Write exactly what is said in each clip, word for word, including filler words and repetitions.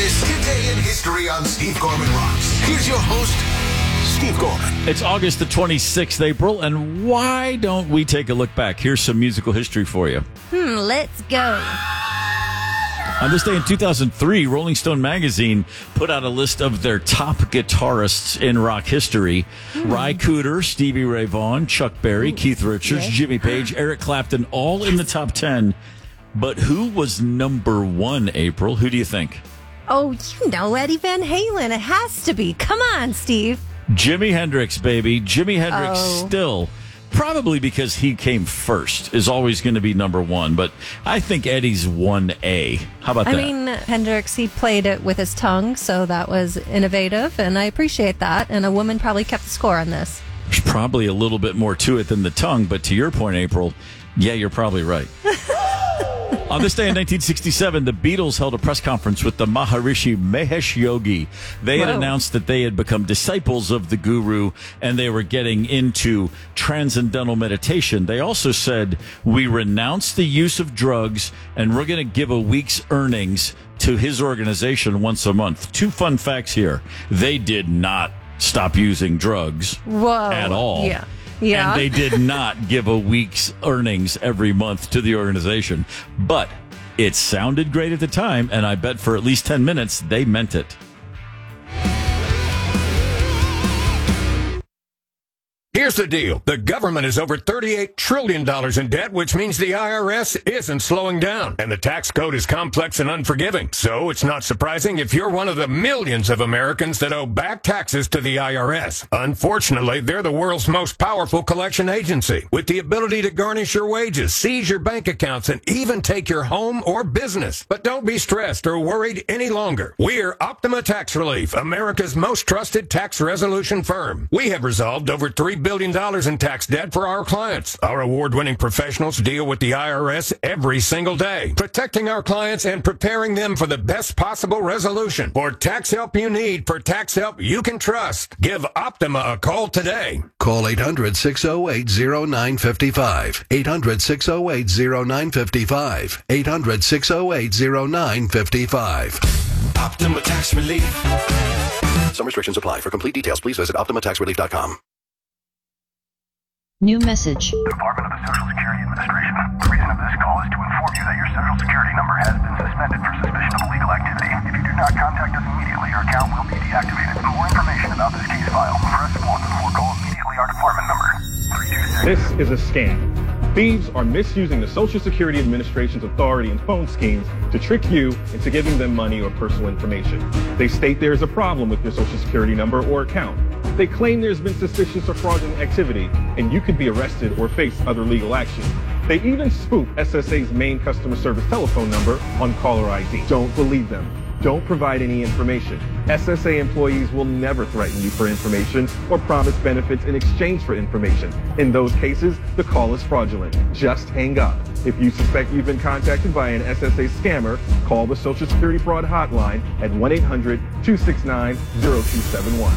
This Today in History on Steve Gorman Rocks. Here's your host, Steve Gorman. It's August the twenty-sixth, April, and why don't we take a look back? Here's some musical history for you. Hmm, let's go. On this day in two thousand three, Rolling Stone magazine put out a list of their top guitarists in rock history. Mm. Ry Cooder, Stevie Ray Vaughan, Chuck Berry, Ooh, Keith Richards, yes. Jimmy Page, Eric Clapton, all in the top ten. But who was number one, April? Who do you think? Oh, you know Eddie Van Halen. It has to be. Come on, Steve. Jimi Hendrix, baby. Jimi Hendrix oh. still... Probably because he came first, is always going to be number one. But I think Eddie's one A. How about I that? I mean, Hendrix, he played it with his tongue, so that was innovative, and I appreciate that. And a woman probably kept the score on this. There's probably a little bit more to it than the tongue, but to your point, April, yeah, you're probably right. On this day in nineteen sixty-seven, the Beatles held a press conference with the Maharishi Mahesh Yogi. They had Whoa. announced that they had become disciples of the guru and they were getting into transcendental meditation. They also said, we renounce the use of drugs and we're going to give a week's earnings to his organization once a month. Two fun facts here. They did not stop using drugs Whoa. at all. Yeah. Yeah. And they did not give a week's earnings every month to the organization. But it sounded great at the time, and I bet for at least ten minutes they meant it. Here's the deal. The government is over thirty-eight trillion dollars in debt, which means the I R S isn't slowing down. And the tax code is complex and unforgiving. So it's not surprising if you're one of the millions of Americans that owe back taxes to the I R S. Unfortunately, they're the world's most powerful collection agency, with the ability to garnish your wages, seize your bank accounts, and even take your home or business. But don't be stressed or worried any longer. We're Optima Tax Relief, America's most trusted tax resolution firm. We have resolved over three billion dollars in tax debt for our clients. Our award-winning professionals deal with the I R S every single day, protecting our clients and preparing them for the best possible resolution. For tax help you need, for tax help you can trust, give Optima a call today. Call eight hundred, six oh eight, oh nine five five. eight hundred, six oh eight, oh nine five five. eight hundred, six oh eight, oh nine five five. Optima Tax Relief. Some restrictions apply. For complete details, please visit optima tax relief dot com. New message. Department of the Social Security Administration. The reason of this call is to inform you that your Social Security number has been suspended for suspicion of illegal activity. If you do not contact us immediately, your account will be deactivated. For more information about this case file, press one or call immediately our department number. three two six. This is a scam. Thieves are misusing the Social Security Administration's authority and phone schemes to trick you into giving them money or personal information. They state there is a problem with your Social Security number or account. They claim there's been suspicious or fraudulent activity, and you could be arrested or face other legal action. They even spoof S S A's main customer service telephone number on caller I D. Don't believe them. Don't provide any information. S S A employees will never threaten you for information or promise benefits in exchange for information. In those cases, the call is fraudulent. Just hang up. If you suspect you've been contacted by an S S A scammer, call the Social Security Fraud Hotline at one eight hundred, two six nine, zero two seven one.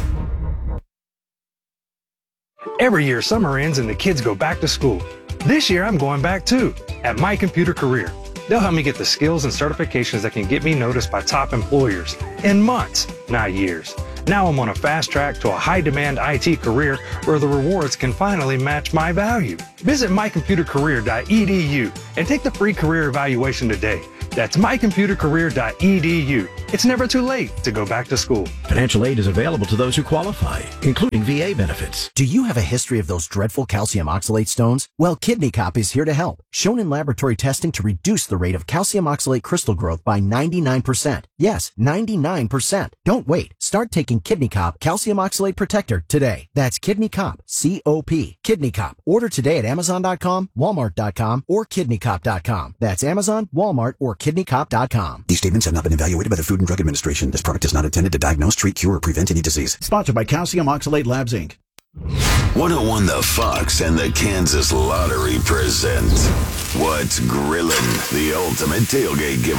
Every year, summer ends and the kids go back to school. This year, I'm going back too, at My Computer Career. They'll help me get the skills and certifications that can get me noticed by top employers in months, not years. Now I'm on a fast track to a high-demand I T career where the rewards can finally match my value. Visit my computer career dot e d u and take the free career evaluation today. That's my computer career dot e d u. It's never too late to go back to school. Financial aid is available to those who qualify, including V A benefits. Do you have a history of those dreadful calcium oxalate stones? Well, Kidney Cop is here to help. Shown in laboratory testing to reduce the rate of calcium oxalate crystal growth by ninety-nine percent. Yes, ninety-nine percent. Don't wait. Start taking Kidney Cop Calcium Oxalate Protector today. That's Kidney Cop, C O P. Kidney Cop. Order today at amazon dot com, walmart dot com, or kidney cop dot com. That's Amazon, Walmart, or kidney cop dot com. These statements have not been evaluated by the Food and Drug Administration. This product is not intended to diagnose, treat, cure, or prevent any disease. Sponsored by Calcium Oxalate Labs, Incorporated. one oh one The Fox and the Kansas Lottery present What's Grillin', the ultimate tailgate giveaway.